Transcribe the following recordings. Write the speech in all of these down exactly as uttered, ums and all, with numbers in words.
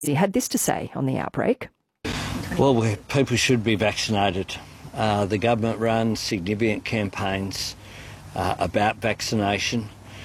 He had this to say on the outbreak. Well, we, people should be vaccinated. Uh, the government runs significant campaigns uh, about vaccination,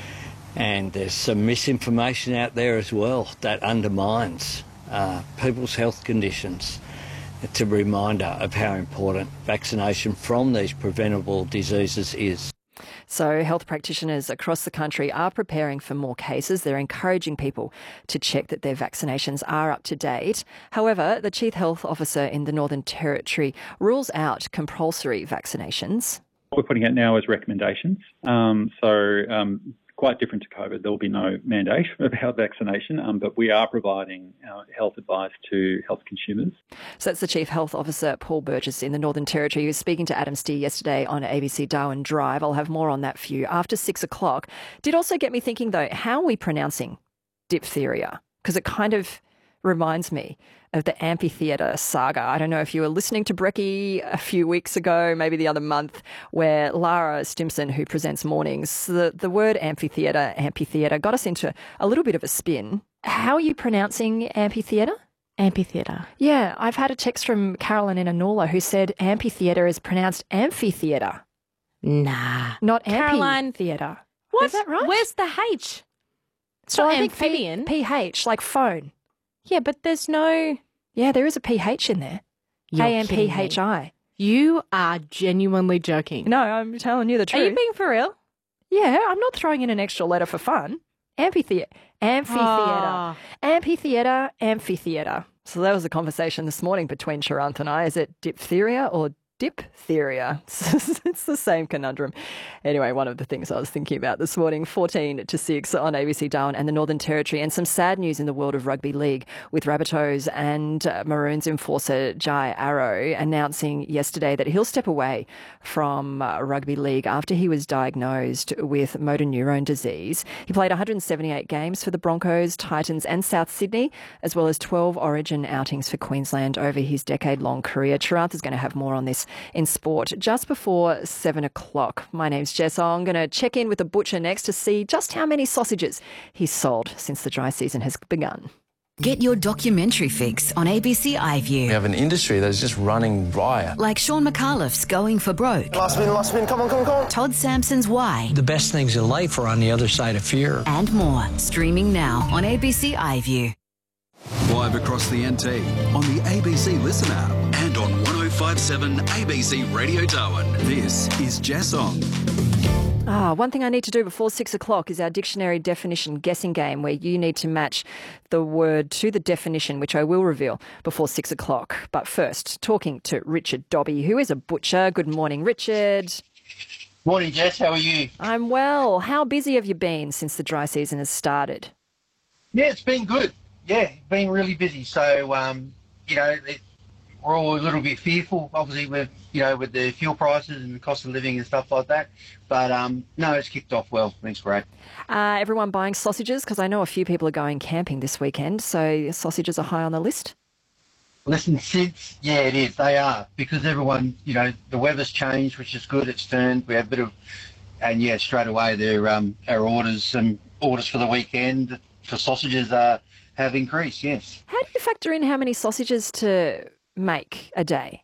and there's some misinformation out there as well that undermines uh, people's health conditions. It's a reminder of how important vaccination from these preventable diseases is. So health practitioners across the country are preparing for more cases. They're encouraging people to check that their vaccinations are up to date. However, the Chief Health Officer in the Northern Territory rules out compulsory vaccinations. What we're putting out now is recommendations. Um, so um, quite different to COVID. There will be no mandate about vaccination, um, but we are providing uh, health advice to health consumers. So that's the Chief Health Officer, Paul Burgess, in the Northern Territory. He was speaking to Adam Steer yesterday on A B C Darwin Drive. I'll have more on that for you after six o'clock. Did also get me thinking, though, how are we pronouncing diphtheria? Because it kind of reminds me of the amphitheatre saga. I don't know if you were listening to Brekkie a few weeks ago, maybe the other month, where Lara Stimson, who presents mornings, the, the word amphitheatre, amphitheatre, got us into a little bit of a spin. How are you pronouncing amphitheatre? Amphitheatre. Yeah, I've had a text from Carolyn in Anula who said amphitheatre is pronounced amphitheatre. Nah. Not Caroline, amphitheatre. What? Is that right? Where's the H? It's So not I think amphibian. P- PH, like phone. Yeah, but there's no... Yeah, there is a P H in there. You're A M P kidding me. H I. You are genuinely joking. No, I'm telling you the Are truth. you being for real? Yeah, I'm not throwing in an extra letter for fun. Amphitheatre. Amphitheatre. Oh. Amphitheatre. Amphitheatre. So that was the conversation this morning between Charant and I. Is it diphtheria or diphtheria? It's the same conundrum. Anyway, one of the things I was thinking about this morning, fourteen to six on A B C Darwin and the Northern Territory, and some sad news in the world of rugby league with Rabbitohs and uh, Maroons enforcer Jai Arrow announcing yesterday that he'll step away from uh, rugby league after he was diagnosed with motor neurone disease. He played one hundred seventy-eight games for the Broncos, Titans and South Sydney, as well as twelve Origin outings for Queensland over his decade-long career. Charant is going to have more on this in sport just before seven o'clock. My name's Jess. I'm going to check in with the butcher next to see just how many sausages he's sold since the dry season has begun. Get your documentary fix on A B C iView. We have an industry that is just running riot. Like Sean McAuliffe's Going for Broke. Last spin, last spin, come on, come on, come on. Todd Sampson's Why. The best things in life are on the other side of fear. And more. Streaming now on A B C iView. Live across the N T, on the A B C Listen app, and on one oh five point seven A B C Radio Darwin. This is Jess On. Ah, one thing I need to do before six o'clock is our dictionary definition guessing game, where you need to match the word to the definition, which I will reveal before six o'clock. But first, talking to Richard Dobby, who is a butcher. Good morning, Richard. Morning, Jess. How are you? I'm well. How busy have you been since the dry season has started? Yeah, it's been good. Yeah, been really busy. So, um, you know, it, we're all a little bit fearful, obviously, with, you know, with the fuel prices and the cost of living and stuff like that. But, um, no, it's kicked off well. It's great. Uh, everyone buying sausages? Because I know a few people are going camping this weekend, so sausages are high on the list? Listen, since, yeah, it is. They are. Because everyone, you know, the weather's changed, which is good. It's turned. We have a bit of, and, yeah, straight away, their, um, our orders and orders for the weekend for sausages are... have increased, yes. How do you factor in how many sausages to make a day?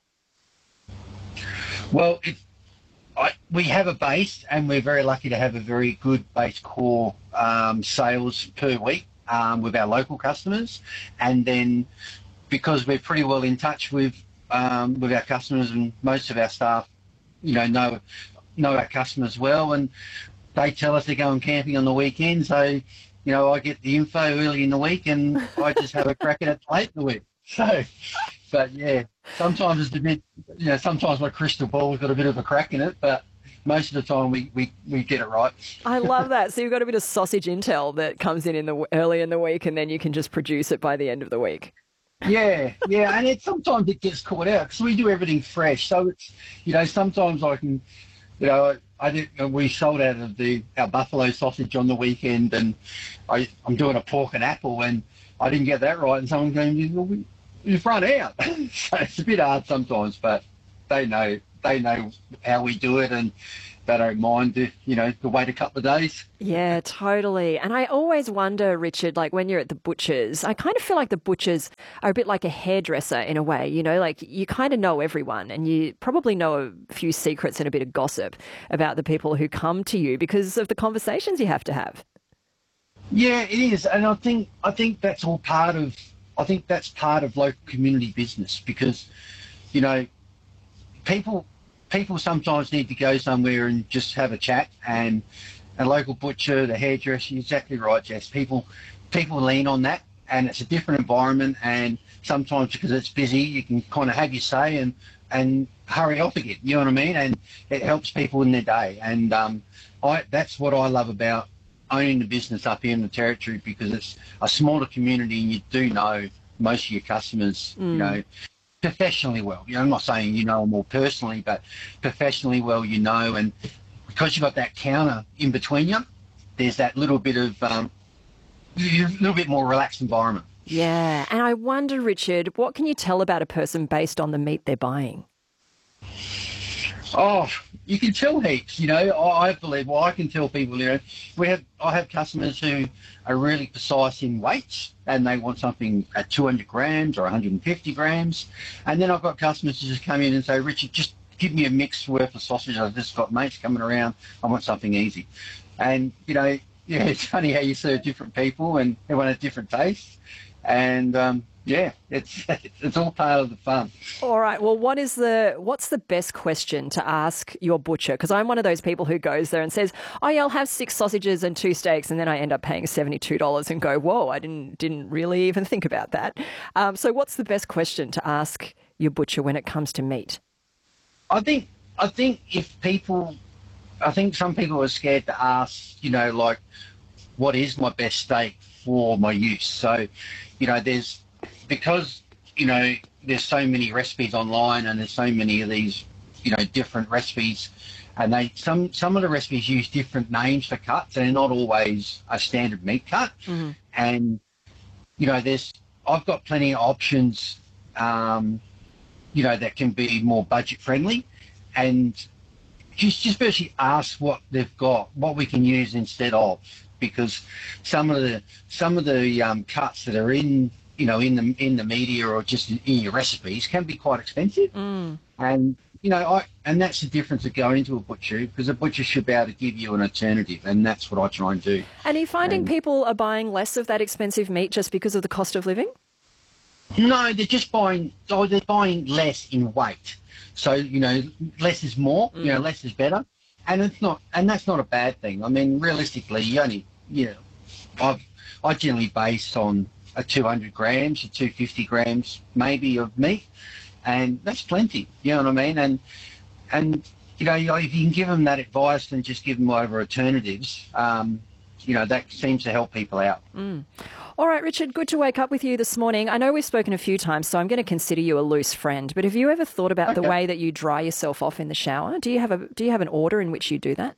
Well, it, I, we have a base, and we're very lucky to have a very good base core um, sales per week um, with our local customers. And then because we're pretty well in touch with um, with our customers, and most of our staff, you know, know know our customers well, and they tell us they're going camping on the weekend, so you know, I get the info early in the week and I just have a crack at it late in the week. So, but yeah, sometimes it's a bit, you know, sometimes my crystal ball's got a bit of a crack in it, but most of the time we, we, we get it right. I love that. So you've got a bit of sausage intel that comes in, in the early in the week, and then you can just produce it by the end of the week. Yeah, yeah, and it sometimes it gets caught out because we do everything fresh. So it's, you know, sometimes I can, you know, I did, we sold out of the our buffalo sausage on the weekend, and I, I'm doing a pork and apple, and I didn't get that right, and someone came, well, we, you've run out. So it's a bit hard sometimes, but they know they know how we do it, and they don't mind the, you know, the wait a couple of days. Yeah, totally. And I always wonder, Richard, like when you're at the butcher's, I kind of feel like the butchers are a bit like a hairdresser in a way, you know, like you kind of know everyone and you probably know a few secrets and a bit of gossip about the people who come to you because of the conversations you have to have. Yeah, it is. And I think, I think that's all part of, I think that's part of local community business because, you know, people, people sometimes need to go somewhere and just have a chat, and a local butcher, the hairdresser, you're exactly right, Jess. People, people lean on that, and it's a different environment, and sometimes because it's busy, you can kind of have your say and, and hurry off again, you know what I mean? And it helps people in their day. And um, I, that's what I love about owning the business up here in the Territory, because it's a smaller community and you do know most of your customers, mm. you know, professionally well. You know, I'm not saying you know them all personally, but professionally well, you know, and because you've got that counter in between you, there's that little bit of, um, a little bit more relaxed environment. Yeah, and I wonder, Richard, what can you tell about a person based on the meat they're buying? Oh, you can tell heaps, you know. I, I believe, well, I can tell people, you know, we have, I have customers who are really precise in weights and they want something at two hundred grams or one hundred fifty grams. And then I've got customers who just come in and say, Richard, just give me a mix worth of sausage. I've just got mates coming around. I want something easy. And, you know, yeah, it's funny how you serve different people and everyone has different tastes. And, um, yeah, it's it's all part of the fun. All right. Well, what is the what's the best question to ask your butcher? Because I'm one of those people who goes there and says, "Oh, yeah, I'll have six sausages and two steaks," and then I end up paying seventy-two dollars and go, "Whoa, I didn't didn't really even think about that." Um, so, what's the best question to ask your butcher when it comes to meat? I think I think if people, I think some people are scared to ask, you know, like, what is my best steak for my use? So, you know, there's because, you know, there's so many recipes online and there's so many of these, you know, different recipes, and they some some of the recipes use different names for cuts and they're not always a standard meat cut. Mm-hmm. And, you know, there's I've got plenty of options, um, you know, that can be more budget friendly, and just just basically ask what they've got, what we can use instead of, because some of the some of the um, cuts that are in, you know, in the in the media or just in, in your recipes can be quite expensive. Mm. And, you know, I and that's the difference of going to a butcher, because a butcher should be able to give you an alternative, and that's what I try and do. And are you finding and, people are buying less of that expensive meat just because of the cost of living? No, they're just buying, oh, they're buying less in weight. So, you know, less is more, mm. you know, less is better. And it's not, and that's not a bad thing. I mean, realistically, you only, you know, I've, I generally base on a two hundred grams, a two hundred fifty grams maybe of meat, and that's plenty, you know what I mean? And, and you know, if you can give them that advice and just give them over alternatives, um, you know, that seems to help people out. Mm. All right, Richard, good to wake up with you this morning. I know we've spoken a few times, so I'm going to consider you a loose friend, but have you ever thought about okay. the way that you dry yourself off in the shower? Do you have a do you have an order in which you do that?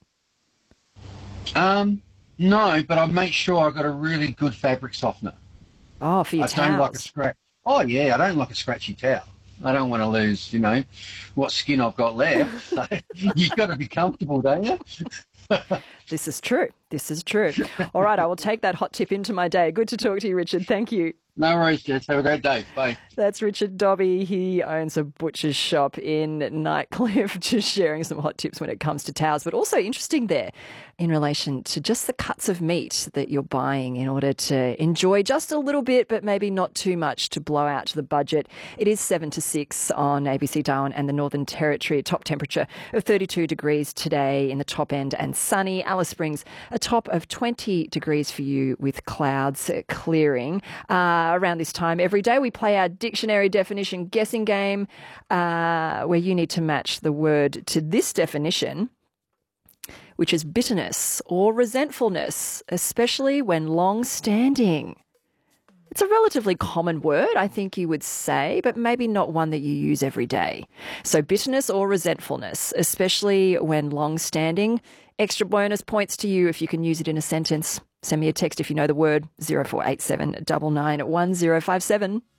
Um, no, but I make sure I've got a really good fabric softener. Oh, for your I towels. don't like a scratch. Oh, yeah, I don't like a scratchy towel. I don't want to lose, you know, what skin I've got left. So you've got to be comfortable, don't you? This is true. This is true. All right, I will take that hot tip into my day. Good to talk to you, Richard. Thank you. No worries, Jess. Have a great day. Bye. That's Richard Dobby. He owns a butcher's shop in Nightcliff, just sharing some hot tips when it comes to towels, but also interesting there in relation to just the cuts of meat that you're buying in order to enjoy just a little bit, but maybe not too much to blow out the budget. It is seven to six on A B C Darwin and the Northern Territory. Top temperature of thirty-two degrees today in the top end and sunny. Alice Springs, a top of twenty degrees for you with clouds clearing. Uh, around this time every day, we play our dictionary definition guessing game, uh, where you need to match the word to this definition, which is bitterness or resentfulness, especially when long-standing. It's a relatively common word, I think you would say, but maybe not one that you use every day. So bitterness or resentfulness, especially when long-standing. Extra bonus points to you if you can use it in a sentence. Send me a text if you know the word, zero four eight seven, nine nine, one zero five seven.